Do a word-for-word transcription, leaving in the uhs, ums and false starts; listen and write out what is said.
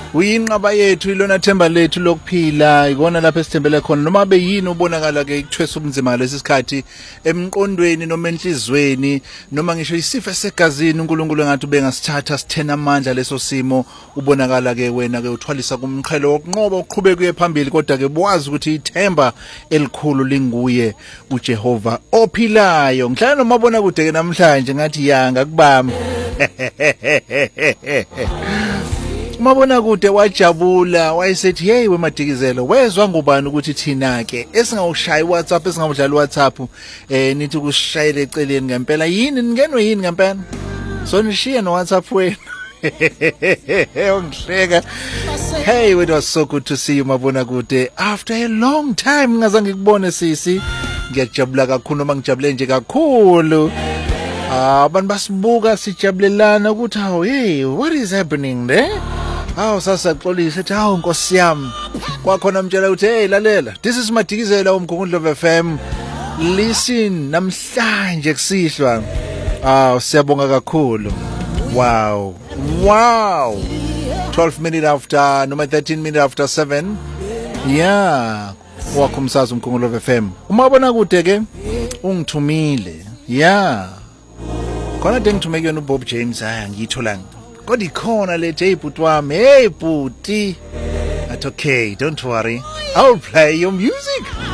uyinqaba yethu ilona themba lethu lokuphila ikona lapho esithembele khona noma beyini ubonakala ke ikuthwesa ubunzima lesi sikhathi emqondweni noma enhlizweni noma ngisho isifo segazini uNkulunkulu ngathi bengasithatha sithena amandla leso simo ubonakala ke wena ke uthwalisa kumqhelo wokunqoba uqhubeke kuye phambili kodwa ke bowazi ukuthi ithemba elikhulu linguye uJehova ophilayo ngihlala nomabona kude ke namhlanje ngathi yanga kubami Mabona kude wajabula wayesethi hey wemadikizelo wezwa ngubani ukuthi thina ke esingawushaya WhatsApp esingawudlala WhatsApp eh nithi kushayele eceleni ngempela yini ningenwe yini ngempela so nishiye no WhatsApp wenu ongihleka hey it was so good to see you mabona kude after a long time ngazange ngikubone sisi ngiyajabula kakhulu noma ngijabule nje kakhulu ah abantu basibuka sijabulelana ukuthi hawo hey what is happening there Hawu sasa xolisa ethi hawu Nkosi yami kwakhona mtshela uthi hey lalela this is Madikizela umkhumbulo F M listen namhlanje kusihlwa ah siyabonga kakhulu wow wow twelve minutes after noma thirteen minutes after seven yeah wakho umsazi umkhumbulo F M uma bona kude ke ungithumile yeah khona dengithume kuyona uBob James haya ngiyitholanga kodwa ikhona le J bhuti wami hey bhuti That's okay, don't worry. I'll play your music.